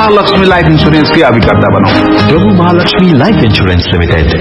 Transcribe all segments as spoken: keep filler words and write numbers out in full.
Mahalakshmi life insurance की अभिकर्ता बनौं। प्रभु Mahalakshmi life insurance limited.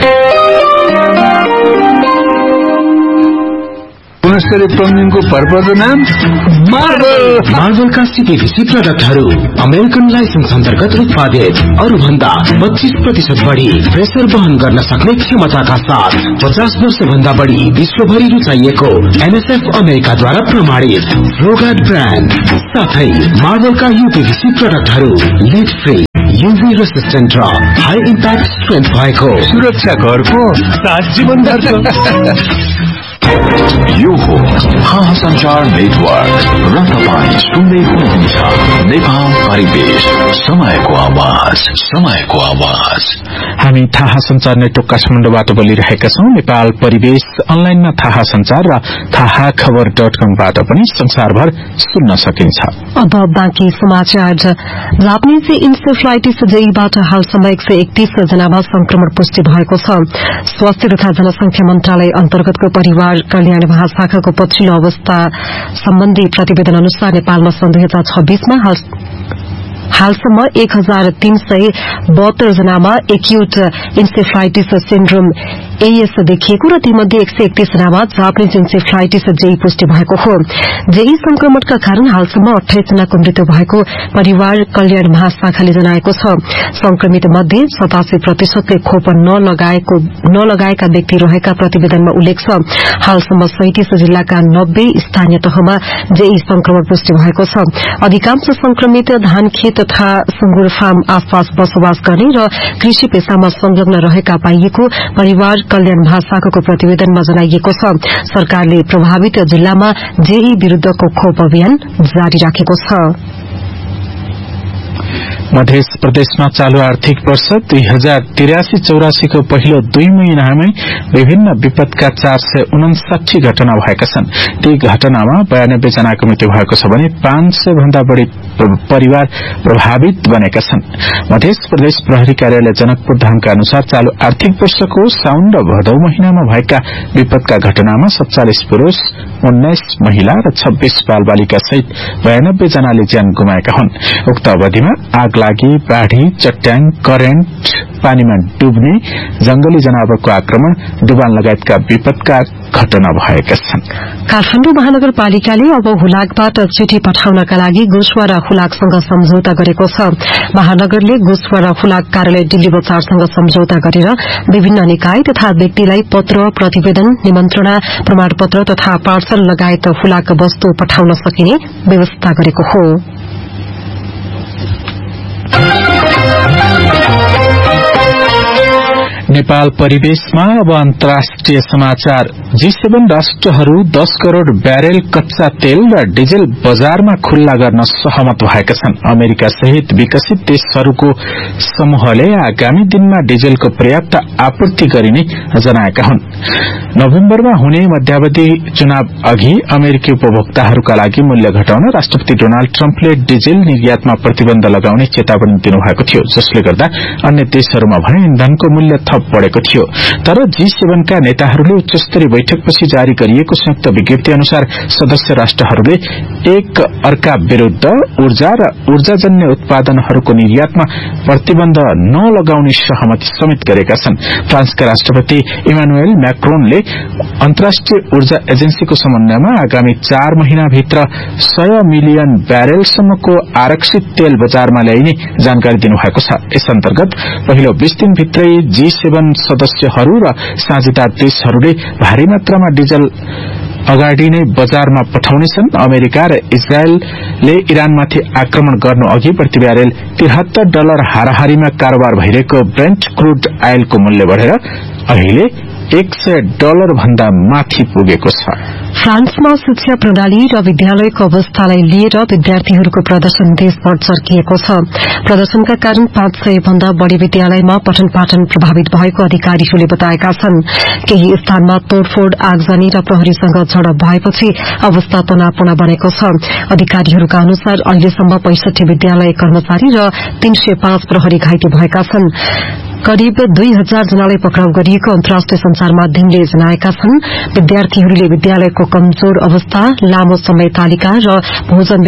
पुनश्चर्य प्लम्बिङको purpose नाम मार्बल। मार्बलका सीपीवीसी प्रोडक्टहरू अमेरिकन लाइसेन्स अन्तर्गत उत्पादित, अरू भन्दा पच्चीस प्रतिशत बढी प्रेसर वहन गर्न सक्ने क्षमताका साथ पचास वर्ष भन्दा बढी विश्वभरि रुचाइएको एनएसएफ अमेरिकाद्वारा प्रमाणित फ्लोगार्ड ब्रान्ड साथै मार्बलका यूपीवीसी प्रोडक्टहरू लिड फ्री, यूभी रेसिस्टेन्ट र हाई इम्प्याक्ट स्ट्रेन्थ भएको सुरक्षा घरको सात जीवन दर्शन। यो हो थाहा संचार नेटवर्क र तपाईँ सुन्दै हुनुहुन्छ नेपाल परिवेश, समयको आवाज, समयको आवाज। हामी थाहा संचार नेटवर्क काठमाडौँबाट बोलिरहेका छौं। नेपाल परिवेश अनलाइनमा थाहा संचार र थाहा खबर डट कमबाट पनि संसारभर सुन्न सकिन्छ। अब बाँकी समाचार। जापानीज इन्सेफ्लाइटिस जेईबाट हालसम्म एक सय एकतीस जनामा संक्रमण पुष्टि भएको छ। स्वास्थ्य तथा जनसंख्या मन्त्रालय अन्तर्गतको परिवार कल्याण महाशाखाको पछिल्लो अवस्था सम्बन्धी प्रतिवेदन अनुसार नेपालमा सन् दुई हजार छब्बीसमा हालसम्म एक हजार तीन सय बहत्तर जनामा एक्यूट इन्सेफ्लाइटिस सिन्ड्रोम एएस देखिएको र तीमध्ये एक सय एकतीस जनामा जापानीज इन्सेफ्लाइटिस जेई पुष्टि भएको हो। जेई संक्रमणका कारण हालसम्म अठाइस जनाको मृत्यु भएको परिवार कल्याण महाशाखाले जनाएको छ। संक्रमित मध्ये सतासी प्रतिशतले खोप नलगाएको नलगाएका व्यक्ति रहेका प्रतिवेदनमा उल्लेख छ। हालसम्म सैंतीस जिल्लाका नब्बे स्थानीय तहमा जेई संक्रमण पुष्टि भएको छ। अधिकांश संक्रमित धान खेत तथा सुँगुर फार्म आसपास बसोबास गर्ने र कृषि पेशामा संलग्न रहेका पाइएको परिवार कल्याण महाशाखाको प्रतिवेदनमा जनाइएको छ। सरकारले प्रभावित जिल्लामा जेई विरूद्धको खोप अभियान जारी राखेको छ। मध्य प्रदेशमा चालू आर्थिक वर्ष दुई हजार तिरासी चौरासी को पहिलो दुई महिनामै विभिन्न विपदका चार सय उनसाठी घटना भएका छन्। ती घटनामा बयानब्बे जनाको मृत्यु भएको छ भने पाँच सय भन्दा बढ़ी परिवार प्रभावित बनेका छन्। मध्य प्रदेश प्रहरी कार्यालय जनकपुर धामका अनुसार चालू आर्थिक वर्षको साउन र भदौ महिनामा भएका विपदका घटनामा सत्तालीस पुरूष, उन्नाइस महिला र छब्बीस बाल बालिका सहित बयानब्बे जनाले ज्यान गुमाएका हुन्। उक्त अवधिमा आगलागी, बाढ़ी, चट्याङ, करेन्ट, पानीमा डुब्ने, जंगली जनावरको आक्रमण, डुबान लगायतका विपदका घटना भएका छन्। काठमाडौँ महानगरपालिकाले अब हुलाकबाट चिठी पठाउनका लागि गोसवा र हुलाकसँग सम्झौता गरेको छ। महानगरले गोसवा र हुलाक कार्यालय दिल्ली बजारसँग सम्झौता गरेर विभिन्न निकाय तथा व्यक्तिलाई पत्र, प्रतिवेदन, निमन्त्रणा प्रमाणपत्र तथा पार्सल लगायत हुलाक वस्तु पठाउन सकिने व्यवस्था गरेको हो। नेपाल परिवेशमा अब अन्तर्राष्ट्रिय समाचार। जी सेवन राष्ट्रहरू दस करोड़ ब्यारेल कच्चा तेल र डिजेल बजारमा खुल्ला गर्न सहमत भएका छन्। अमेरिका सहित विकसित देशहरूको समूहले आगामी दिनमा डिजेलको पर्याप्त आपूर्ति गरिने जनाएका हुन्। नोभेम्बरमा हुने मध्यावधि चुनाव अघि अमेरिकी उपभोक्ताहरूका लागि मूल्य घटाउन राष्ट्रपति डोनाल्ड ट्रम्पले डिजेल निर्यातमा प्रतिबन्ध लगाउने चेतावनी दिनुभएको थियो, जसले गर्दा अन्य देशहरूमा भने इन्धनको मूल्य थप बढ़ेको थियो। तर जी सेवन का नेताहरूले उच्चस्तरीय बैठकपछि जारी गरिएको संयुक्त विज्ञप्ति अनुसार सदस्य राष्ट्रहरूले एक अर्का विरूद्ध ऊर्जा र ऊर्जाजन्य उत्पादनहरूको निर्यातमा प्रतिबन्ध नलगाउने सहमति समेत गरेका छन्। फ्रान्सका राष्ट्रपति इमानुएल मैक्रोनले अन्तर्राष्ट्रिय ऊर्जा एजेन्सीको समन्वयमा आगामी चार महिनाभित्र सय मिलियन ब्यारेलसम्मको आरक्षित तेल बजारमा ल्याइने जानकारी दिनुभएको छ। यस अन्तर्गत पहिलो बीस दिनभित्रै जी सेवन सदस्यहरू र साझेदार देशहरूले भारी मात्रामा डिजल अगाडि नै बजारमा पठाउनेछन्। अमेरिका र इजरायलले इरानमाथि आक्रमण गर्नु अघि प्रति ब्यारेल तिहत्तर डलर हाराहारीमा कारोबार भइरहेको ब्रेन्ट क्रूड आयलको मूल्य बढ़ेर अहिले एक सय डलर भन्दा माथि पुगेको छ। फ्रान्समा शिक्षा प्रणाली र विद्यालयको अवस्थालाई लिएर विद्यार्थीहरूको प्रदर्शन देशभर चर्किएको छ। प्रदर्शनका कारण पाँच सय भन्दा बढ़ी विद्यालयमा पठन पाठन प्रभावित भएको अधिकारीहरूले बताएका छन्। केही स्थानमा तोड़फोड़, आगजनी र प्रहरीसँग झडप भएपछि अवस्था तनावपूर्ण बनेको छ। अधिकारीहरूका अनुसार अहिलेसम्म पैंसठी विद्यालय कर्मचारी र तीन सय पाँच प्रहरी घाइते भएका छन्। करिब दुई हजार जनालाई पक्राउ गरिएको अन्तर्राष्ट्रिय संचार माध्यमले जनाएका छन्। विद्यार्थीहरूले विद्यालयको कमजोर अवस्था, लामो समय तालिका र भोजन